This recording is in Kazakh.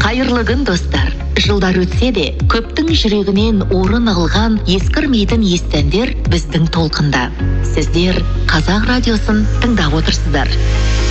Қайырлы күн, достар. Жылдар өтсе де, көптің жүрегінен орын алған ескірмейтін естендер біздің толқында. Сіздер Қазақ радиосын тыңдап отырсыздар.